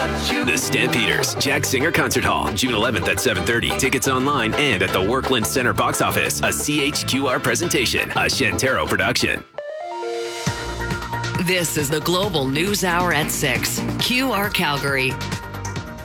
The Stampeders, Jack Singer Concert Hall, June 11th at 7:30. Tickets online and at the Workland Center box office. A CHQR presentation, a Shantaro production. This is the Global News Hour at 6. QR Calgary.